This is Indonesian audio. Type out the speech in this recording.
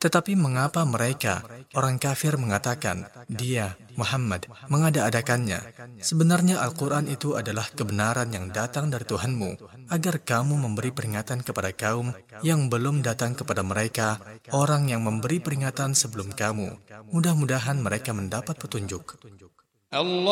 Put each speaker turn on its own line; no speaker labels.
Tetapi mengapa mereka, orang kafir mengatakan, dia, Muhammad, mengada-adakannya? Sebenarnya Al-Quran itu adalah kebenaran yang datang dari Tuhanmu, agar kamu memberi peringatan kepada kaum yang belum datang kepada mereka, orang yang memberi peringatan sebelum kamu. Mudah-mudahan mereka mendapat petunjuk.